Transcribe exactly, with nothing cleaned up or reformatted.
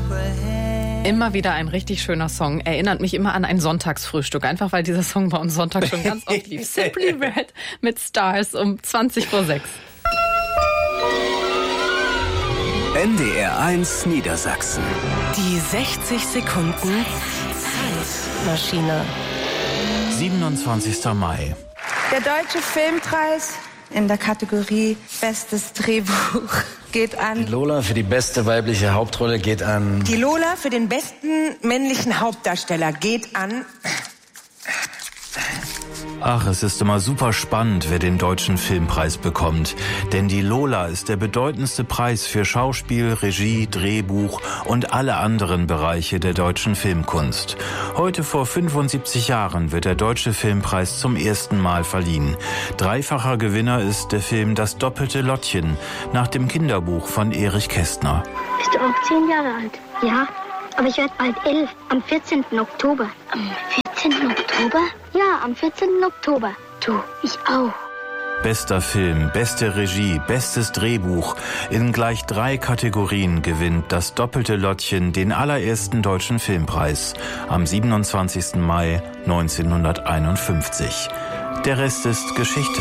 Immer wieder ein richtig schöner Song. Erinnert mich immer an ein Sonntagsfrühstück. Einfach weil dieser Song bei uns Sonntag schon ganz oft lief. Simply Red mit Stars um zwanzig vor sechs. N D R eins Niedersachsen. Die sechzig Sekunden Zeitmaschine. siebenundzwanzigster Mai. Der Deutsche Filmpreis in der Kategorie Bestes Drehbuch geht an... Die Lola für die beste weibliche Hauptrolle geht an... Die Lola für den besten männlichen Hauptdarsteller geht an... Ach, es ist immer super spannend, wer den Deutschen Filmpreis bekommt. Denn die Lola ist der bedeutendste Preis für Schauspiel, Regie, Drehbuch und alle anderen Bereiche der deutschen Filmkunst. Heute vor fünfundsiebzig Jahren wird der Deutsche Filmpreis zum ersten Mal verliehen. Dreifacher Gewinner ist der Film Das doppelte Lottchen nach dem Kinderbuch von Erich Kästner. Bist du auch zehn Jahre alt? Ja, aber ich werde bald elf, am vierzehnten Oktober. Am vierzehnten Oktober? Ja, am vierzehnten Oktober. Du, ich auch. Bester Film, beste Regie, bestes Drehbuch. In gleich drei Kategorien gewinnt Das doppelte Lottchen den allerersten Deutschen Filmpreis am siebenundzwanzigsten Mai neunzehnhunderteinundfünfzig. Der Rest ist Geschichte.